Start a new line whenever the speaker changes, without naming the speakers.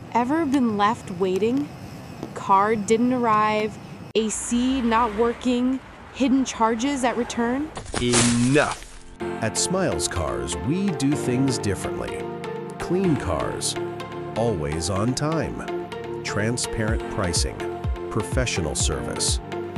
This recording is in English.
Ever been left waiting? Car didn't arrive, AC not working, hidden charges at return?
Enough!
At Smiles Cars, we do things differently. Clean cars, always on time, transparent pricing, professional service,